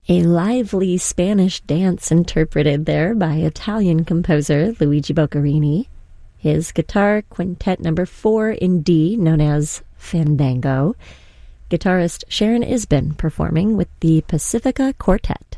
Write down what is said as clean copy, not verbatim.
A lively Spanish dance interpreted there by Italian composer Luigi Boccherini. His guitar quintet number 4 in D, known as Fandango. Guitarist Sharon Isbin performing with the Pacifica Quartet.